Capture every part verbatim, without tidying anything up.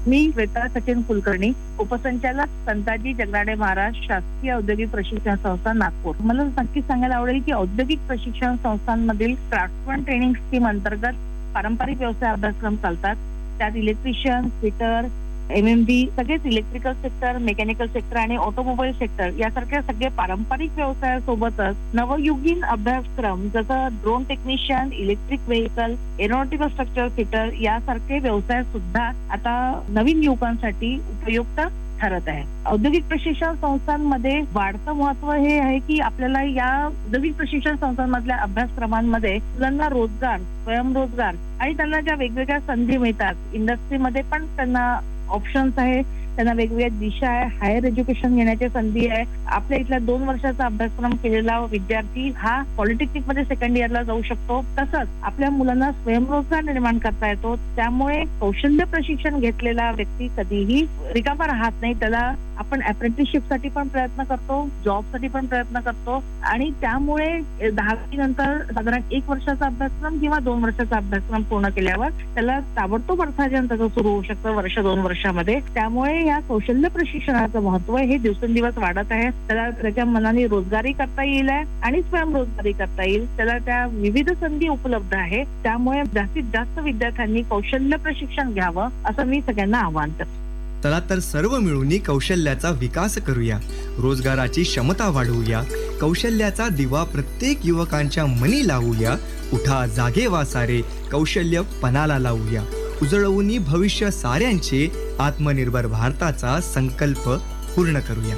मी श्वेता सचिन कुलकर्णी, उपसंचालक संताजी जगनाडे महाराज शासकीय औद्योगिक प्रशिक्षण संस्था नागपूर. मला नक्कीच सांगायला आवडेल की औद्योगिक प्रशिक्षण संस्थांमधील क्राफ्टमन ट्रेनिंग स्कीम अंतर्गत पारंपरिक व्यवसाय अभ्यासक्रम चालतात. त्यात electrician, fitter, M M D सगळेच इलेक्ट्रिकल सेक्टर, मेकॅनिकल सेक्टर आणि ऑटोमोबाईल सेक्टर यासारख्या सगळे पारंपरिक व्यवसायासोबतच नवयुगीन अभ्यासक्रम जसं drone technician, electric vehicle, aeronautical structure fitter यासारखे व्यवसाय सुद्धा आता नवीन युवकांसाठी उपयुक्त ठरत आहे. औद्योगिक प्रशिक्षण संस्थांमध्ये वाढतं महत्व हे आहे की आपल्याला या औद्योगिक प्रशिक्षण संस्थांमधल्या अभ्यासक्रमांमध्ये मुलांना रोजगार, स्वयंरोजगार आणि त्यांना ज्या वेगवेगळ्या संधी मिळतात, इंडस्ट्रीमध्ये पण त्यांना ऑप्शन्स आहे, त्यांना वेगवेगळ्या दिशा आहे, हायर एज्युकेशन घेण्याची संधी आहे. आपल्या इथल्या दोन वर्षाचा अभ्यासक्रम केलेला विद्यार्थी हा पॉलिटेक्निक मध्ये सेकंड इयरला जाऊ शकतो. तसंच आपल्या मुलांना स्वयंरोजगार निर्माण करता येतो. त्यामुळे कौशल्य प्रशिक्षण घेतलेला व्यक्ती कधीही रिकामा राहत नाही. त्याला आपण अप्रेंटिसशिप साठी पण प्रयत्न करतो, जॉब साठी पण प्रयत्न करतो आणि त्यामुळे दहावी नंतर साधारण एक वर्षाचा अभ्यासक्रम किंवा दोन वर्षाचा अभ्यासक्रम पूर्ण केल्यावर त्याला ताबडतोब अर्थार्जन त्याचं सुरू होऊ शकतं वर्ष दोन वर्षामध्ये. त्यामुळे या कौशल्य प्रशिक्षणाचं महत्व हे दिवसेंदिवस वाढत आहे. त्याला त्याच्या मनाने रोजगारी करता येईल आणि स्वयंरोजगारी करता येईल. त्याला त्या विविध संधी उपलब्ध आहे. त्यामुळे जास्तीत जास्त विद्यार्थ्यांनी कौशल्य प्रशिक्षण घ्यावं असं मी सगळ्यांना आवाहन करते. चला तर सर्व मिळून कौशल्याचा विकास करूया, रोजगाराची क्षमता वाढवूया, कौशल्याचा दिवा प्रत्येक युवकांच्या मनी लावूया. उठा जागे वा सारे, कौशल्य पणाला लावूया. उजळवून भविष्य साऱ्यांचे, आत्मनिर्भर भारताचा संकल्प पूर्ण करूया.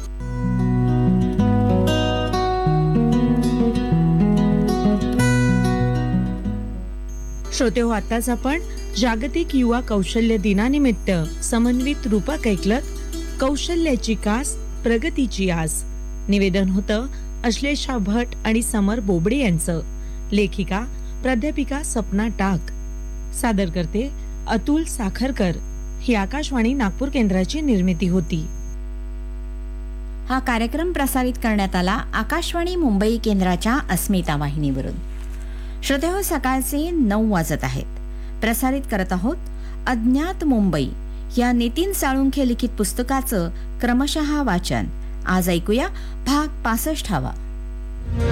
श्रोते हो, आताच आपण जागतिक युवा कौशल्य दिनानिमित्त समन्वित रूपक ऐकलं कौशल्याची कास प्रगतीची आस. निवेदन होतं अश्लेषा भट आणि समर बोबडे यांचं. लेखिका प्राध्यापिका सपना टाक. सादर करते अतुल साखरकर. ही आकाशवाणी नागपूर केंद्राची निर्मिती होती. हा कार्यक्रम प्रसारित करण्यात आला आकाशवाणी मुंबई केंद्राच्या अस्मिता वाहिनीवरून. श्रोतेहो, सकाळचे नऊ वाजत आहेत. प्रसारित करत आहोत अज्ञात मुंबई या नितीन साळुंखे लिखित पुस्तकाचं क्रमशः वाचन. आज ऐकूया भाग पासष्टावा.